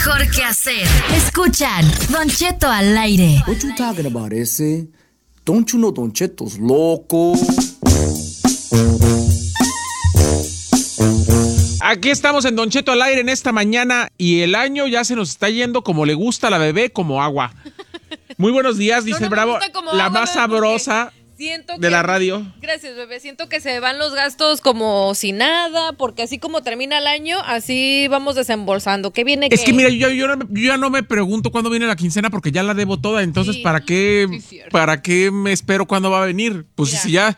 mejor que hacer. Escuchan Don Cheto al aire. What you talking about, ese? Don't you know Don Cheto's loco? Aquí estamos en Don Cheto al aire en esta mañana y el año ya se nos está yendo como le gusta a la bebé, como agua. Muy buenos días, dice el Bravo, la más sabrosa de la radio. Gracias, bebé. Siento que se van los gastos como si nada, porque así como termina el año, así vamos desembolsando. ¿Qué viene? Es que mira, yo ya no me pregunto cuándo viene la quincena porque ya la debo toda, entonces sí, ¿para qué me espero cuándo va a venir? Pues mira, si ya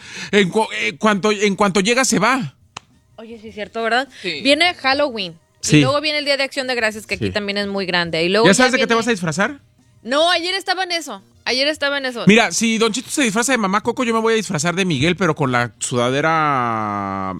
en cuanto llega se va. Oye, sí es cierto, ¿verdad? Sí. Viene Halloween. Sí. Y luego viene el Día de Acción de Gracias, que aquí también es muy grande. Y luego ¿Ya sabes de qué te vas a disfrazar? No, ayer estaba en eso. Mira, si Don Chito se disfraza de Mamá Coco, yo me voy a disfrazar de Miguel, pero con la sudadera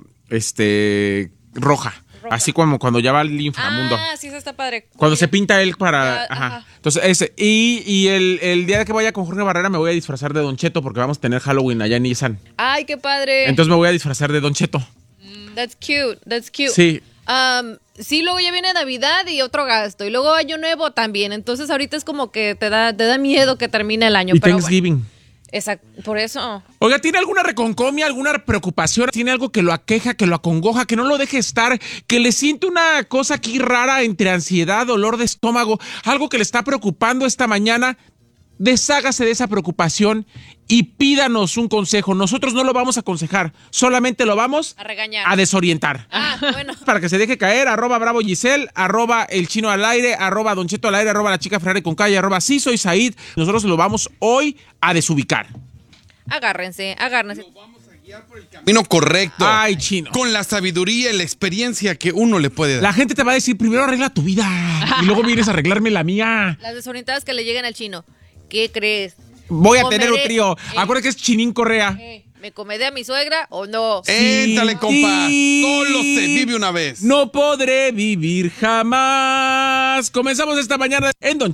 roja. Así como cuando ya va al inframundo. Ah, sí, eso está padre. Cuando se pinta él para... Ajá. Entonces, ese. Y el día de que vaya con Jorge Barrera me voy a disfrazar de Don Cheto porque vamos a tener Halloween allá en Nissan. Ay, qué padre. Entonces me voy a disfrazar de Don Cheto. That's cute. Sí. Sí, luego ya viene Navidad y otro gasto. Y luego Año Nuevo también. Entonces ahorita es como que te da miedo que termine el año. Y pero Thanksgiving. Bueno, exacto, por eso. Oiga, ¿tiene alguna reconcomia, alguna preocupación? ¿Tiene algo que lo aqueja, que lo acongoja, que no lo deje estar, que le siente una cosa aquí rara entre ansiedad, dolor de estómago, algo que le está preocupando esta mañana? Deshágase de esa preocupación y pídanos un consejo. Nosotros no lo vamos a aconsejar, solamente lo vamos a regañar, a desorientar. Bueno. Para que se deje caer, @Bravo Giselle, @El Chino al aire, @Don Cheto al aire, @La Chica Ferrari con calle, @Sí Soy Said. Nosotros lo vamos hoy a desubicar. Agárrense. Lo vamos a guiar por el camino correcto. Ay, Chino. Con la sabiduría y la experiencia que uno le puede dar. La gente te va a decir, primero arregla tu vida y luego vienes a arreglarme la mía. Las desorientadas que le llegan al chino. ¿Qué crees? Voy a tener un trío. Acuérdate que es Chinín Correa. ¿Me comedé a mi suegra o no? Éntale, compa. Solo se vive una vez. No podré vivir jamás. Comenzamos esta mañana en Don